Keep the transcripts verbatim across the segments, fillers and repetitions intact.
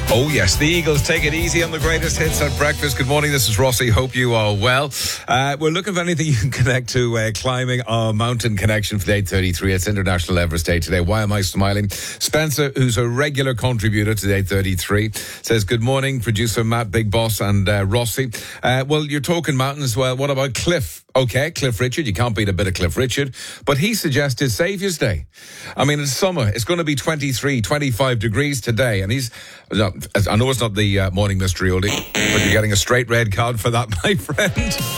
Oh, yes, the Eagles take it easy on the greatest hits at breakfast. Good morning, this is Rossi. Hope you are well. Uh, we're looking for anything you can connect to uh, climbing our mountain connection for the eight thirty-three. It's International Everest Day today. Why am I smiling? Spencer, who's a regular contributor to the eight thirty-three, says, good morning, producer Matt, Big Boss, and uh, Rossi. Uh, well, you're talking mountains. Well, what about Cliff? Okay, Cliff Richard, you can't beat a bit of Cliff Richard, but he suggested Saviour's Day. I mean, it's summer. It's going to be twenty-three, twenty-five degrees today, and he's, I know it's not the uh, morning mystery oldie, but you're getting a straight red card for that, my friend.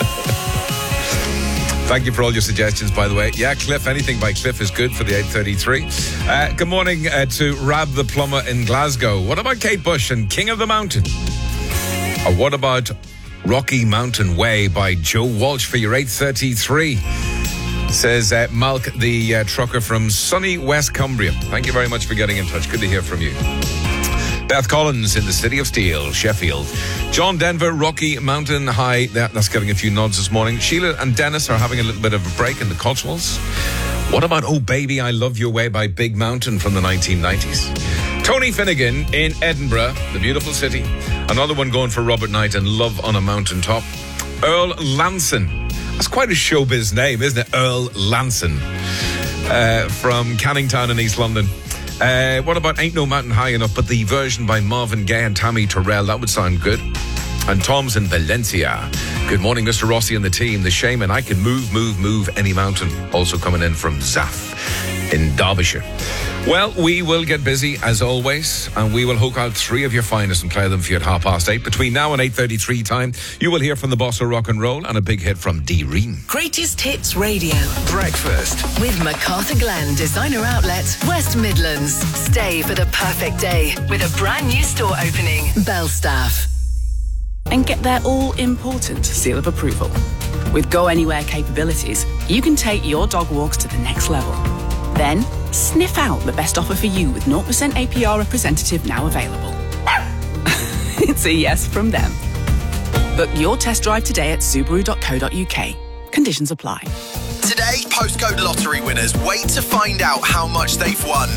Thank you for all your suggestions, by the way. Yeah, Cliff, anything by Cliff is good for the eight thirty-three. Uh, good morning uh, to Rab the Plumber in Glasgow. What about Kate Bush and King of the Mountain? Or what about Rocky Mountain Way by Joe Walsh for your eight thirty-three? Says uh, Malk, the uh, trucker from sunny West Cumbria. Thank you very much for getting in touch. Good to hear from you. Beth Collins in the City of Steel, Sheffield. John Denver, Rocky Mountain High. That, that's getting a few nods this morning. Sheila and Dennis are having a little bit of a break in the Cotswolds. What about Oh Baby, I Love Your Way by Big Mountain from the nineteen nineties? Tony Finnegan in Edinburgh, the beautiful city. Another one going for Robert Knight and Love on a Mountaintop. Earl Lanson. That's quite a showbiz name, isn't it? Earl Lanson. Uh, from Canning Town in East London. Uh, what about Ain't No Mountain High Enough, but the version by Marvin Gaye and Tammy Terrell? That would sound good. And Tom's in Valencia. Good morning, Mister Rossi and the team. The Shaman, I Can Move, Move, Move Any Mountain. Also coming in from Zaf in Derbyshire. Well, we will get busy as always, and we will hook out three of your finest and play them for you at half past eight. Between now and eight thirty-three time, you will hear from the boss of rock and roll and a big hit from Dee Ream. Greatest Hits Radio. Breakfast With MacArthur Glen Designer Outlet, West Midlands. Stay for the perfect day with a brand new store opening. Belstaff. And get their all-important seal of approval. With Go Anywhere capabilities, you can take your dog walks to the next level. Then, sniff out the best offer for you with zero percent A P R representative now available. It's a yes from them. Book your test drive today at subaru dot co dot uk. Conditions apply. Today, postcode lottery winners wait to find out how much they've won.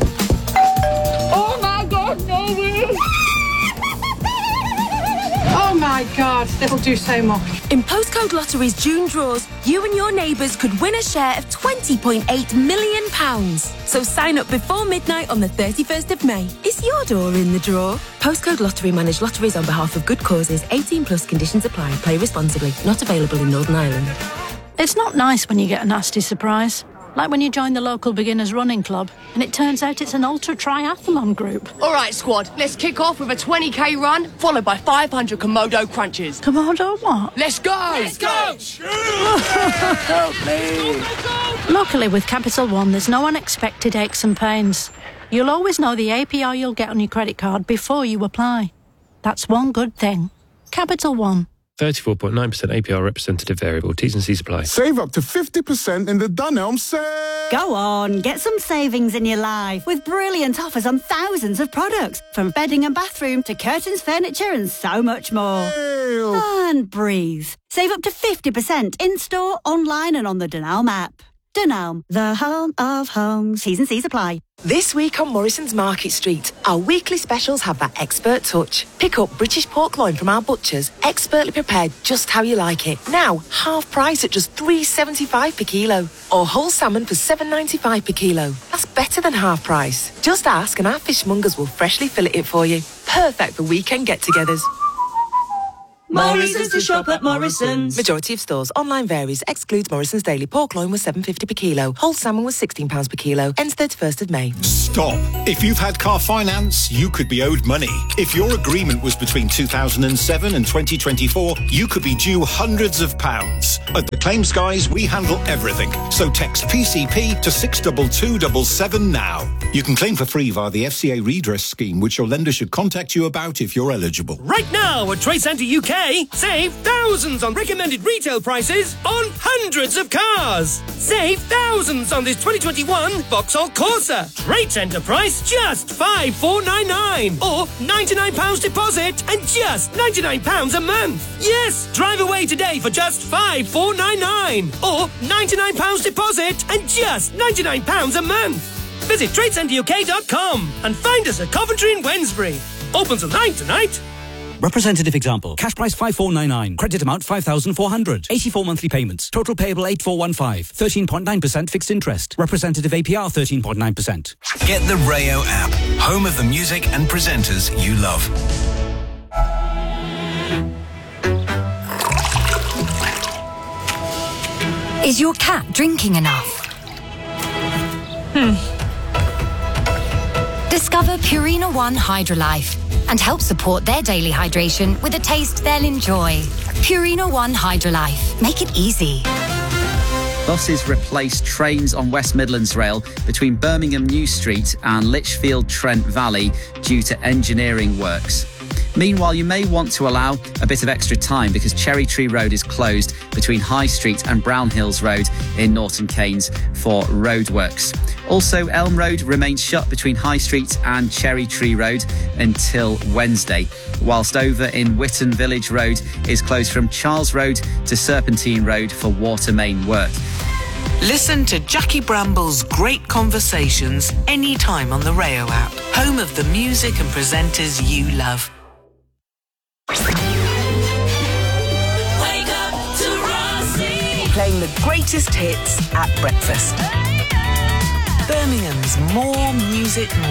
Oh my God, no way! Oh my God, this'll do so much. In Postcode Lottery's June draws, you and your neighbours could win a share of twenty point eight million pounds. So sign up before midnight on the thirty-first of May. Is your door in the draw? Postcode Lottery manage lotteries on behalf of good causes. eighteen plus conditions apply. Play responsibly. Not available in Northern Ireland. It's not nice when you get a nasty surprise. Like when you join the local beginners running club and it turns out it's an ultra triathlon group. All right, squad, let's kick off with a twenty k run, followed by five hundred Komodo crunches. Komodo what? Let's go! Let's go! Help me! Luckily, with Capital One, there's no unexpected aches and pains. You'll always know the A P R you'll get on your credit card before you apply. That's one good thing. Capital One. thirty-four point nine percent A P R representative variable. T's and C's apply. Save up to fifty percent in the Dunelm sale. Go on, get some savings in your life with brilliant offers on thousands of products. From bedding and bathroom to curtains, furniture and so much more. Ew. And breathe. Save up to fifty percent in-store, online and on the Dunelm app. Dunelm, the home of homes. T's and C's apply. This week on Morrison's Market Street, our weekly specials have that expert touch. Pick up British pork loin from our butchers, expertly prepared just how you like it. Now, half price at just three pounds seventy-five per kilo. Or whole salmon for seven pounds ninety-five per kilo. That's better than half price. Just ask and our fishmongers will freshly fillet it for you. Perfect for weekend get-togethers. Morrison's to shop at Morrison's. Majority of stores. Online varies. Excludes Morrison's daily. Pork loin was seven pounds fifty per kilo. Whole salmon was sixteen pounds per kilo. Ends thirty-first of May. Stop. If you've had car finance, you could be owed money. If your agreement was between two thousand seven and twenty twenty-four, you could be due hundreds of pounds. At the Claims Guys, we handle everything. So text P C P to six two two seven seven now. You can claim for free via the F C A redress scheme, which your lender should contact you about if you're eligible. Right now at Trade Centre U K, save thousands on recommended retail prices on hundreds of cars. Save thousands on this twenty twenty-one Vauxhall Corsa. Trade Centre price just five thousand four hundred ninety-nine pounds or ninety-nine pounds deposit and just ninety-nine pounds a month. Yes, drive away today for just five thousand four hundred ninety-nine pounds or ninety-nine pounds deposit and just ninety-nine pounds a month. Visit trade centre U K dot com and find us at Coventry and Wednesbury. Open till nine tonight. Representative example. Cash price five four nine nine. Credit amount five thousand four hundred. eighty-four monthly payments. Total payable eight four one five. thirteen point nine percent fixed interest. Representative A P R thirteen point nine percent. Get the Rayo app. Home of the music and presenters you love. Is your cat drinking enough? Hmm. Discover Purina One Hydrolife and help support their daily hydration with a taste they'll enjoy. Purina One Hydrolife. Make it easy. Buses replaced trains on West Midlands Rail between Birmingham New Street and Lichfield Trent Valley due to engineering works. Meanwhile, you may want to allow a bit of extra time because Cherry Tree Road is closed between High Street and Brown Hills Road in Norton Keynes for roadworks. Also, Elm Road remains shut between High Street and Cherry Tree Road until Wednesday, whilst over in Witton Village Road is closed from Charles Road to Serpentine Road for water main work. Listen to Jackie Bramble's great conversations anytime on the Rayo app, home of the music and presenters you love. Wake up to Rossi. Playing the greatest hits at breakfast. Birmingham's More Music